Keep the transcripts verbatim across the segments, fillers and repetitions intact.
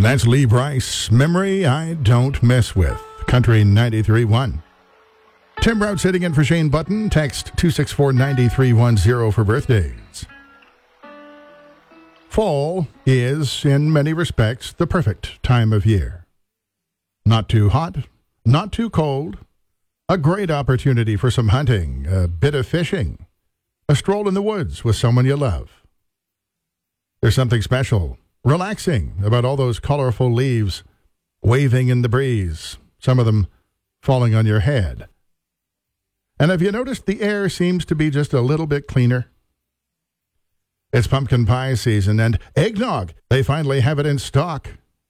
And that's Lee Brice, Memory I Don't Mess With, Country ninety-three point one. Tim Brown sitting in for Shane Button. Text two six four, nine three one zero for birthdays. Fall is, in many respects, the perfect time of year. Not too hot, not too cold. A great opportunity for some hunting, a bit of fishing, a stroll in the woods with someone you love. There's something special, relaxing about all those colorful leaves waving in the breeze, some of them falling on your head. And have you noticed the air seems to be just a little bit cleaner? It's pumpkin pie season, and eggnog, they finally have it in stock.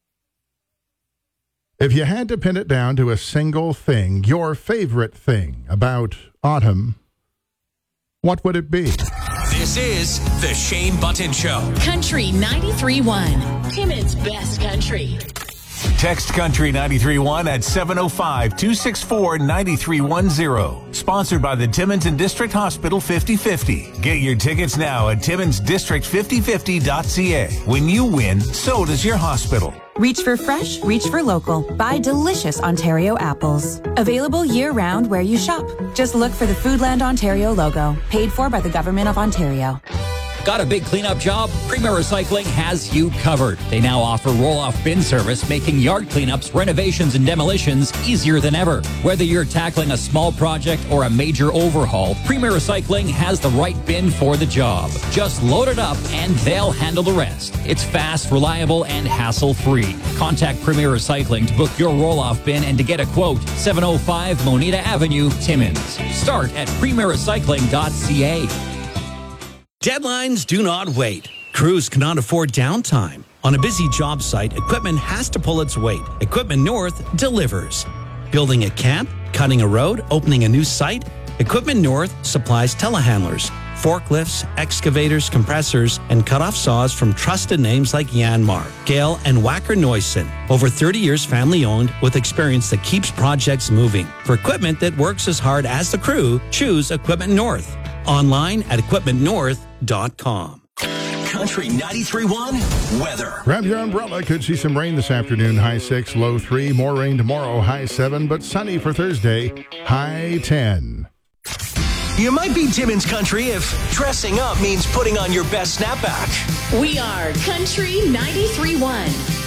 If you had to pin it down to a single thing, your favorite thing about autumn, what would it be? This is The Shane Button Show. Country ninety-three point one. Timmins Best Country. Text Country ninety-three point one at seven oh five, two six four, nine three one zero. Sponsored by the Timmins and District Hospital fifty fifty. Get your tickets now at timmins district fifty fifty dot c a. When you win, so does your hospital. Reach for fresh, reach for local. Buy delicious Ontario apples. Available year-round where you shop. Just look for the Foodland Ontario logo. Paid for by the Government of Ontario. Got a big cleanup job? Premier Recycling has you covered. They now offer roll-off bin service, making yard cleanups, renovations, and demolitions easier than ever. Whether you're tackling a small project or a major overhaul, Premier Recycling has the right bin for the job. Just load it up and they'll handle the rest. It's fast, reliable, and hassle-free. Contact Premier Recycling to book your roll-off bin and to get a quote. seven oh five Moneta Avenue, Timmins. Start at premier recycling dot c a. Deadlines do not wait. Crews cannot afford downtime. On a busy job site, equipment has to pull its weight. Equipment North delivers. Building a camp, cutting a road, opening a new site, Equipment North supplies telehandlers, forklifts, excavators, compressors, and cut-off saws from trusted names like Yanmar, Gale, and Wacker Neuson. Over thirty years family-owned with experience that keeps projects moving. For equipment that works as hard as the crew, choose Equipment North. Online at equipment north dot com. Country ninety-three point one weather. Grab your umbrella. Could see some rain this afternoon. High six, low three. More rain tomorrow. High seven, but sunny for Thursday. High ten. You might be Timmins Country if dressing up means putting on your best snapback. We are Country ninety-three point one.